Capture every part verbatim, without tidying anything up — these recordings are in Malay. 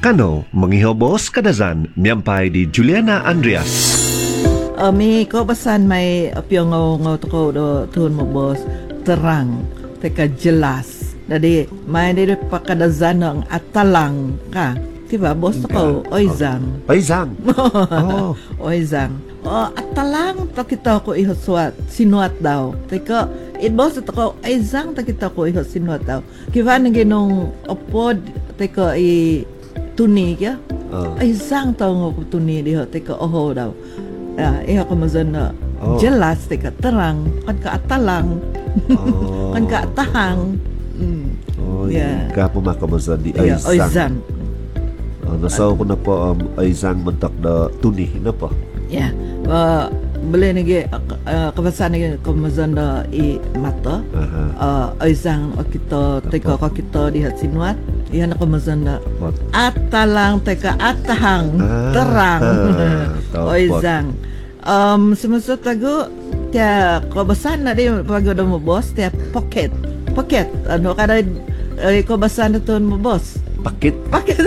Kano, manghihobos kadazan, miyampay di Juliana Andreas. Ami ko basan may apyo ngaw ngaw to ko do tuhun mo boss terang teka jelas. Jadi may dire pakadazan ng atalang ka. Diba boss ko oizang. Oizang. Oh. Oizang. Oh atalang to kita ko ihoswat sinuat daw. Teka it boss to ko oizang to kita ko ihos sinuat daw. Kivan ginong opod teka i tuni ya. Oh. Oizang taw ngo tuni diho teka oho daw. Ya, iha ko mazan na oh. Jelas, teka, terang, kan ka atalang, oh. Kan ka atahang. Mm. Oh, yeah. Kapo makamazan di yeah, Oizang. Oizang. Oh, nasaw ko na po um, Oizang mentak na tuni na po. Ya, yeah. uh, boleh nagi uh, kabasan nagi kamazan na i mata. Uh, Oizang kita teka ka kita dihat sinuat. Iyan ako mazan na atalang teka atahang ah, terang ah, Oizang. Um, semusut tago tia kabasan na di pag do mo boss tia pocket pocket ano kada eh, kabasan na ton mo boss paket paket.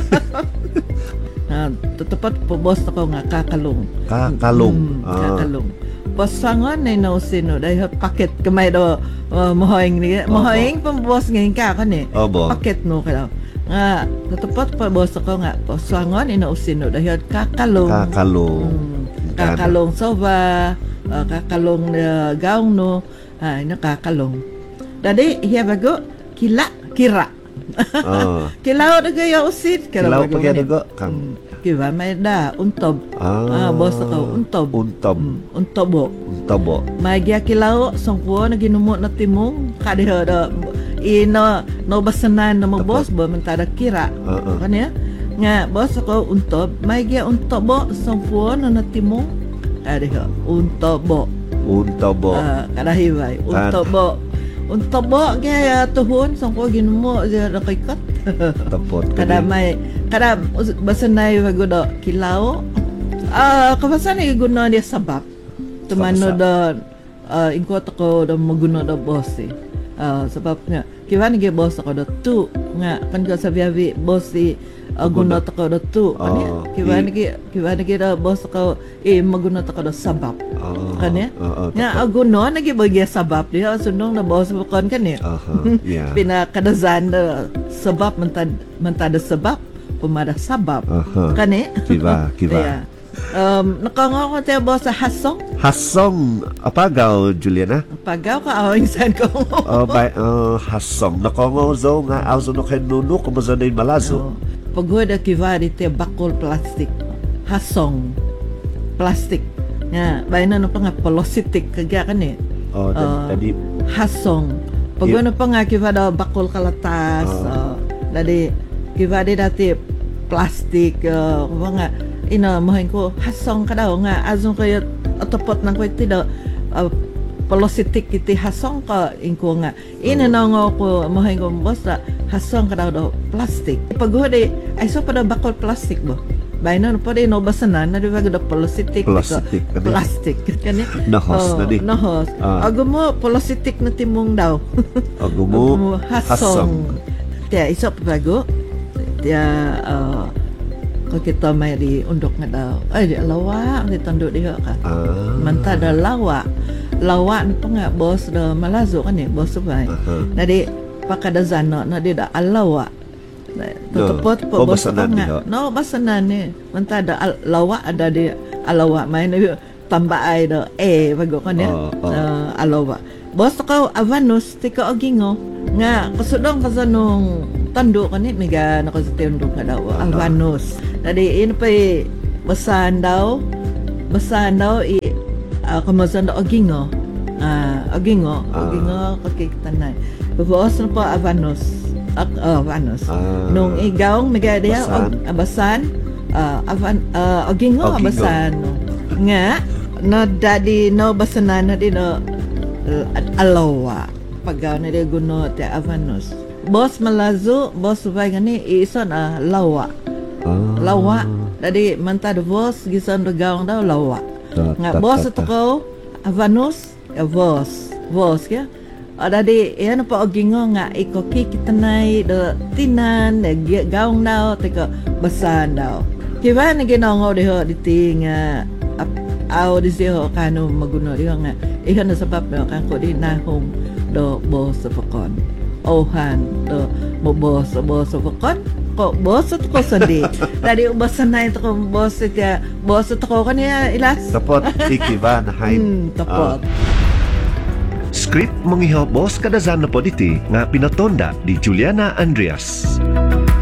Ah, tetepat po boss ako nga kakalong kakalong hmm, ah. Kakalong pasangan na nausino dahil paket kamay do uh, mohoing ni oh, mohoing pang boss ngayon ka kan eh oh, paket no kada nga tetepat pa boss ako nga pasangan na nausino dahil kakalong kakalong hmm, kakalong soba uh, kakalong uh, gaung no ah ina kakalong dadi hiya bago kila kira oh. Kilao na gaya usit kilao pa kaya nago kang kiba may da untob ah, ah boss ako untob untob mm, untobo untobo may gya kilao songpo na ginumo na timong kadiho da ino no basanan na mo boss ba mentada kira uh-uh. Kanya nga boss ako untob may gya untobo songpo na natimong kadiho untobo untobo ah kadahibay untobo untobo gaya tuhon songpo ginumo dia nakikat tapot kada may kada basanay wagodo kilao ah kabasan ay guna dia sabab tumano da uh, ingkot ko da maguna da boss eh uh, sebab nga kiwan ge boss ko da tu nga kan ka sabiabi boss eh uh, guna ta ko da tu kan ya kiwan ge kiwan ge da boss ko eh maguna ta ko da sabab kan ya nga aguna nagi bagya sabab dia sunong na boss ko kan kan ya pina kadazan da sebab mentad mentada sebab pemada sabab kan eh kiba kiba yeah. Um, nakangaw ko tayo boss sa hasong? Hasong, apagaw, Juliana? Apagaw ka, aw, insan ko. Oh, by, uh, hasong. Nakangaw zo nga, aw zo no kenuno, kumazanay malazo. Oh. Pagod na kivari tayo bakol plastic. Hasong. Plastic. Nga, bayan na no pa nga, polositik, kagya ka ni. Oh, uh, tadi. Hasong. Pagod na pa nga, kivari bakol kalatas. Oh. Uh, dadi, kivari dati plastic, uh, kung nga, ina mahin ko hasong ka daw nga azong kayo atopot nang ko iti daw uh, polositik iti hasong ka inko nga ina na nga ko mahin ko basta hasong ka daw daw plastic pagodi ay so pada bakol plastic bo bay na pa din no basanan na diba daw polositik plastic plastic kani nahos na di nahos agumo polositik na timong daw agumo hasong tiya iso pago tiya uh, ko kita may di undok nga daw ay di lawa di tanduk dia ka ah. Manta da lawa lawa ni pa nga boss da malazo kan ni boss bay uh-huh. Nadi pakada zano na di da alawa tutupot po no. boss nga no basanan ni manta da al- lawa ada di alawa may na tamba ay da eh bago kan ni oh, oh. uh, alawa boss ko avanus tika ogingo nga kasudong kasanong tando kan ni mega nakasitendo ka daw uh-huh. Albanus tadi ini pa basan daw basan daw i uh, kamasan daw ogingo ah uh, ogingo uh. ogingo kakiktanay bawas na pa Albanus ak uh, Albanus uh. Nung igaw mega dia basan og, basan uh, avan uh, ogingo, ogingo basan nga no dadi no basanan na di no uh, alawa pagaw na di guno te Albanus bos malazo bos bay gani isa na lawa ah. Lawa dadi mantad bos gisan regawang daw lawa ta, nga ta, bos ta, ta. Ko Albanus ya bos bos ya ada di ya na pa ogingo nga iko kikitanay do tinan de gaung daw teka basan daw kiba na ginongo de ho di nga aw di siho kanu maguno di nga ihan na sabab na kan ko di nahong do boss fakon ohan do mo boss boss fakon ko boss at ko sandi tadi ubasan na ito ko boss ita boss at ko kanya ilas Tapot, ikiba na hain. hmm tapot Script mong iho boss kadazan na po diti nga pinatonda di Juliana Andreas.